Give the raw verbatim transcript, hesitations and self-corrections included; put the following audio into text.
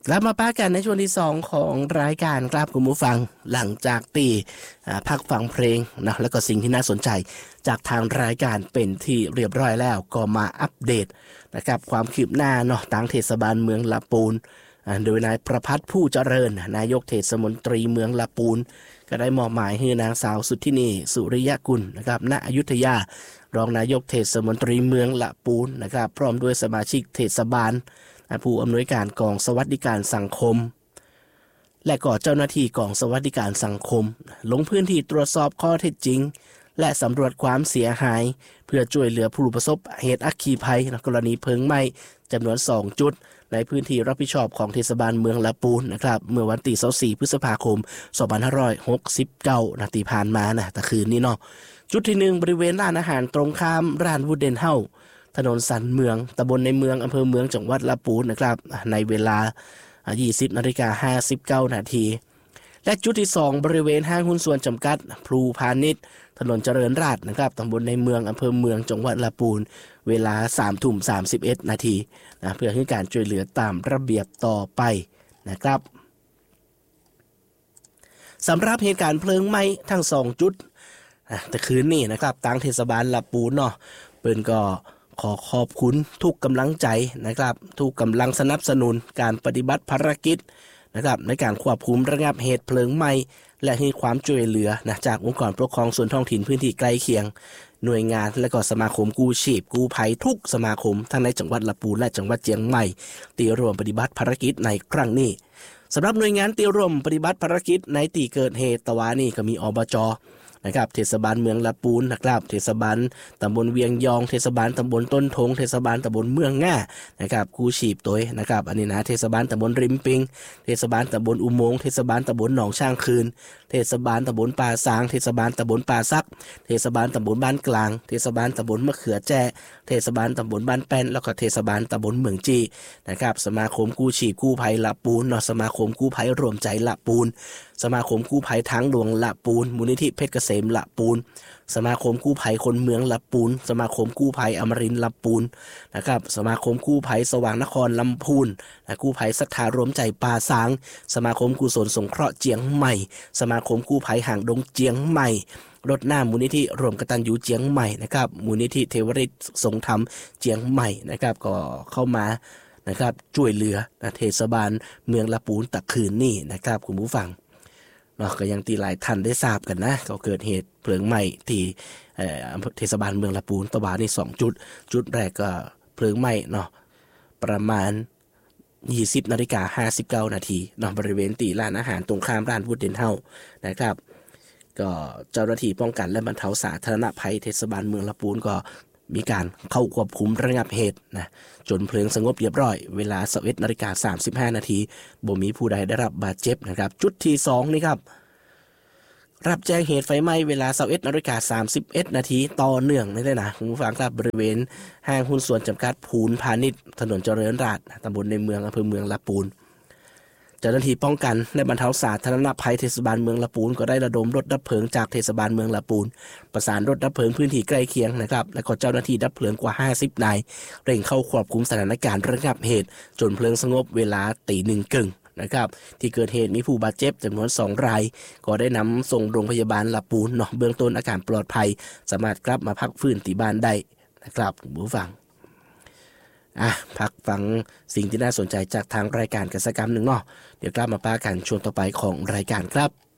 แล้วมาป้ากันในช่วงที่สองของรายการครับคุณผู้ฟังหลังจากตีพักฟังเพลงนะแล้วก็สิ่งที่น่าสนใจจากทางรายการเป็นที่เรียบร้อยแล้วก็มาอัปเดตนะครับความคืบหน้าเนาะทางเทศบาลเมืองละปูนโดยนายประภัสผู้เจริญนายกเทศมนตรีเมืองละปูนก็ได้มอบหมายให้นางสาวสุทธินีสุริยกุลนะครับณอยุธยารองนายกเทศมนตรีเมืองละปูนนะครับพร้อมด้วยสมาชิกเทศบาลผู้อำนวยการกองสวัสดิการสังคมและก็เจ้าหน้าที่กองสวัสดิการสังคมลงพื้นที่ตรวจสอบข้อเท็จจริงและสำรวจความเสียหายเพื่อช่วยเหลือผู้ประสบเหตุอัคคีภัยในกรณีเพลิงไหม้จำนวนสองจุดในพื้นที่รับผิดชอบของเทศบาลเมืองละปูนนะครับเมื่อวันที่ยี่สิบสี่พฤษภาคมสองพันห้าร้อยหกสิบเก้านาทีผ่านมานะแต่คืนนี้เนาะจุดที่หนึ่งบริเวณร้านอาหารตรงข้ามร้านวูดเดนเฮาถนนสันเมืองตำบลในเมืองอำเภอเมืองจังหวัดละปูนนะครับในเวลา ยี่สิบนาฬิกาห้าสิบเก้านาทีและจุดที่สองบริเวณห้างหุ้นส่วนจำกัดพลูพาณิชย์ถนนเจริญราษฎร์นะครับตำบลในเมืองอำเภอเมืองจังหวัดละปูนเวลา สามทุ่มสามสิบเอ็ดนาทีนะเพื่อให้การช่วยเหลือตามระเบียบต่อไปนะครับสำหรับเหตุการณ์เพลิงไหม้ทั้งสองจุดแต่คืนนี้นะครับทางเทศบาลละปูนเนาะเปิ้นก็ขอขอบคุณทุกกำลังใจนะครับทุกกำลังสนับสนุนการปฏิบัติภารกิจนะครับในการควบคุมระงับเหตุเพลิงไหม้และให้ความช่วยเหลือนะจากองค์กรปกครองส่วนท้องถิ่นพื้นที่ใกล้เคียงหน่วยงานและก็สมาคมกู้ชีพกู้ภัยทุกสมาคมทั้งในจังหวัดละปูนและจังหวัดเชียงใหม่ที่ร่วมปฏิบัติภารกิจในครั้งนี้สำหรับหน่วยงานที่ร่วมปฏิบัติภารกิจในที่เกิดเหตุตะวานี่ก็มีอบจ.นะครับเทศบาลเมืองละปูนนะครับเทศบาลตำบลเวียงยองเทศบาลตำบลต้นทงเทศบาลตำบลเมืองง่านะครับกู้ชีพตัวนะครับอันนี้นะเทศบาลตำบลริมปิงเทศบาลตำบลอุโมงค์เทศบาลตำบลหนองช่างคืนเทศบาลตำบลป่าซางเทศบาลตำบลป่าซักเทศบาลตำบลบ้านกลางเทศบาลตำบลมะเขือแจ้เทศบาลตำบลบ้านแป้นแล้วก็เทศบาลตำบลเมืองจีนะครับสมาคมกู้ชีพกู้ภัยละปูนเนาะสมาคมกู้ภัยรวมใจละปูนสมาคมกู้ภัยทางหลวงละปูนมูลนิธิเพชรเกษมละปูนสมาคมกู้ภัยคนเมืองละปูนสมาคมกู้ภัยอมรินทร์ละปูนนะครับสมาคมกู้ภัยสว่างนครลำพูนและกู้ภัยศรัทธารวมใจป่าสางสมาคมกุศลสงเคราะห์เจียงใหม่สมาคมกู้ภัยห่างดงเจียงใหม่รถหน้ามูลนิธิรวมกตัญญูเจียงใหม่นะครับมูลนิธิเทวฤทธิ์ทรงธรรมเจียงใหม่นะครับก็เข้ามานะครับช่วยเหลือเทศบาลเมืองละปูนตะคืนนี่นะครับคุณผู้ฟังเนาะก็ยังตีหลายท่านได้ทราบกันนะก็เกิดเหตุเพลิงไหม้ที่เทศบาลเมืองละปูนตะวันนี่สองจุดจุดแรกก็เพลิงไหม้เนาะประมาณยี่สิบนาฬิกาห้าสิบเก้านาทีเนาะบริเวณตีร้านอาหารตรงข้ามร้านวูดเดนเฮานะครับก็เจ้าหน้าที่ป้องกันและบรรเทาสาธารณภัยเทศบาลเมืองละปูนก็มีการเข้าควบคุมระงับเหตุนะจนเพลิงสงบเรียบร้อยเวลา สิบเอ็ดนาฬิกาสามสิบห้านาทีบ่มีผู้ใดได้รับบาดเจ็บนะครับจุดที่สองนี่ครับรับแจ้งเหตุไฟไหม้เวลา สิบเอ็ดนาฬิกาสามสิบเอ็ดนาทีต่อเนื่องนี่เลยนะคุณผู้ฟังครับบริเวณห้างหุ้นส่วนจำกัดพูนพาณิชย์ถนนเจริญราษฎร์ตำบลในเมืองอำเภอเมืองละปูนเจ้าหน้าที่ป้องกันและบรรเทาสาธารณภัยเทศบาลเมืองละปูนก็ได้ระดมรถดับเพลิงจากเทศบาลเมืองละปูนประสานรถดับเพลิงพื้นที่ใกล้เคียงนะครับและก็เจ้าหน้าที่ดับเพลิงกว่าห้าสิบนายเร่งเข้าควบคุมสถานการณ์ระงับเหตุจนเพลิงสงบเวลาตีหนึ่งครึ่งนะครับที่เกิดเหตุมีผู้บาดเจ็บจำนวนสองรายก็ได้นำส่งโรงพยาบาลละปูนเนาะเบื้องต้นอาการปลอดภัยสามารถกลับมาพักฟื้นที่บ้านได้นะครับผู้ฟังอ่ะพักฟังสิ่งที่น่าสนใจจากทางรายการกันสักคำหนึ่งเนาะเดี๋ยวกลับมาป้ากันช่วงต่อไปของรายการครับ